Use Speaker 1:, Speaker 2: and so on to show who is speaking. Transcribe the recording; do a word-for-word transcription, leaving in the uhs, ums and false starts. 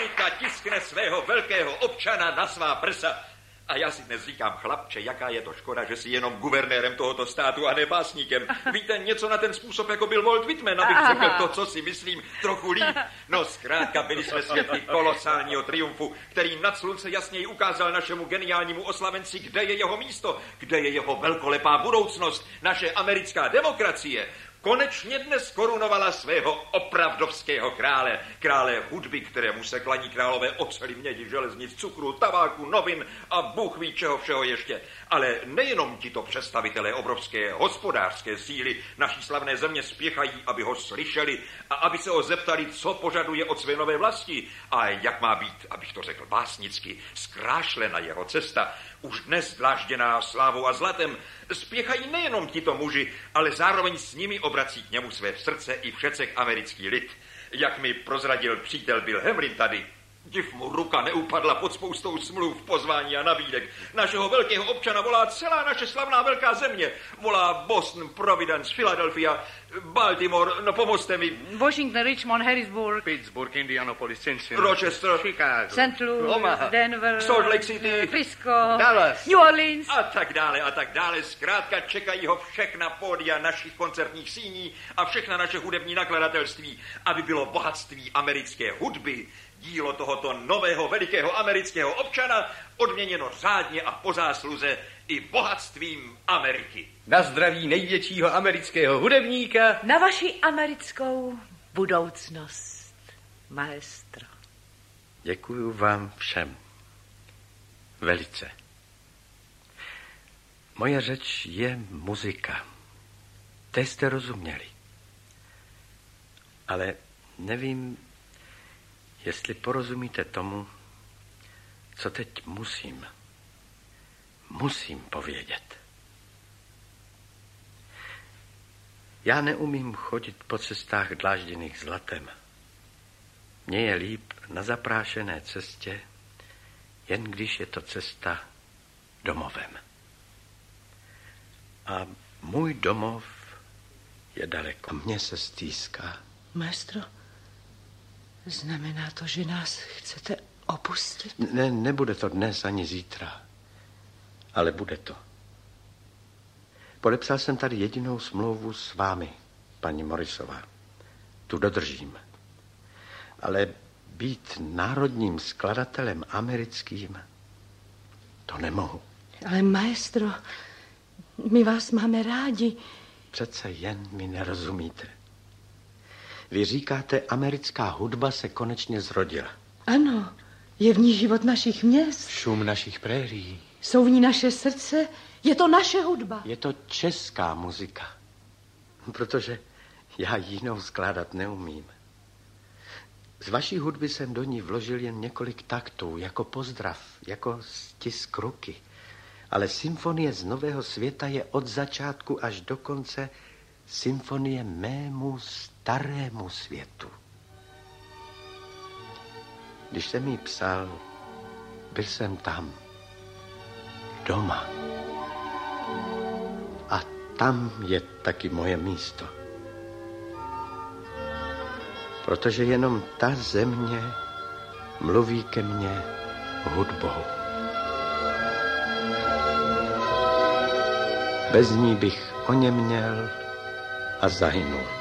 Speaker 1: Amerika tiskne svého velkého občana na svá prsa. A já si dnes říkám, chlapče, jaká je to škoda, že jsi jenom guvernérem tohoto státu a ne básníkem. Víte, něco na ten způsob, jako byl Walt Whitman, abych řekl to, co si myslím, trochu líp. No zkrátka byli jsme svědky kolosálního triumfu, který nad slunce jasněji ukázal našemu geniálnímu oslavenci, kde je jeho místo, kde je jeho velkolepá budoucnost, naše americká demokracie. Konečně dnes korunovala svého opravdovského krále, krále hudby, kterému se klaní králové oceli, mědi, železnic, cukru, tabáku, novin a bůh ví čeho všeho ještě. Ale nejenom tito představitelé obrovské hospodářské síly naší slavné země spěchají, aby ho slyšeli a aby se ho zeptali, co požaduje od své nové vlasti a jak má být, abych to řekl básnicky, zkrášlena jeho cesta, už dnes dlážděná slávou a zlatem. Spěchají nejenom tito muži, ale zároveň s nimi obrací k němu své srdce i všecek americký lid. Jak mi prozradil přítel Bill Hamlin tady, div mu ruka neupadla pod spoustou smluv, pozvání a nabídek. Našeho velkého občana volá celá naše slavná velká země. Volá Boston, Providence, Philadelphia, Baltimore, no pomozte mi.
Speaker 2: Washington, Richmond, Harrisburg,
Speaker 3: Pittsburgh, Indianapolis, Cincinnati,
Speaker 1: Rochester,
Speaker 3: Chicago,
Speaker 2: Saint Louis,
Speaker 3: Omaha,
Speaker 2: Denver,
Speaker 1: Salt Lake City,
Speaker 2: Frisco,
Speaker 3: Dallas,
Speaker 2: New Orleans.
Speaker 1: a tak dále, a tak dále. Zkrátka čekají ho všechna pódia našich koncertních síní a všechna naše hudební nakladatelství, aby bylo bohatství americké hudby, dílo tohoto nového velikého amerického občana, odměněno řádně a po zásluze i bohatstvím Ameriky.
Speaker 3: Na zdraví největšího amerického hudebníka.
Speaker 2: Na vaši americkou budoucnost, maestro.
Speaker 4: Děkuju vám všem. Velice. Moje řeč je muzika. Té jste rozuměli. Ale nevím, jestli porozumíte tomu, co teď musím, musím povědět. Já neumím chodit po cestách dlážděných zlatem. Mně je líp na zaprášené cestě, jen když je to cesta domovem. A můj domov je daleko. Mně se stýská.
Speaker 5: Maestro, znamená to, že nás chcete opustit?
Speaker 4: Ne, nebude to dnes ani zítra, ale bude to. Podepsal jsem tady jedinou smlouvu s vámi, paní Morrisová. Tu dodržím. Ale být národním skladatelem americkým, to nemohu.
Speaker 5: Ale maestro, my vás máme rádi.
Speaker 4: Přece jen mi nerozumíte. Vy říkáte, americká hudba se konečně zrodila.
Speaker 5: Ano, je v ní život našich měst.
Speaker 4: Šum našich prérií.
Speaker 5: Jsou v ní naše srdce, je to naše hudba.
Speaker 4: Je to česká muzika, protože já jinou skládat neumím. Z vaší hudby jsem do ní vložil jen několik taktů, jako pozdrav, jako stisk ruky. Ale symfonie z Nového světa je od začátku až do konce symfonie mému starému světu. Když jsem jí psal, byl jsem tam, doma. A tam je taky moje místo. Protože jenom ta země mluví ke mně hudbou. Bez ní bych oněměl a zahynul.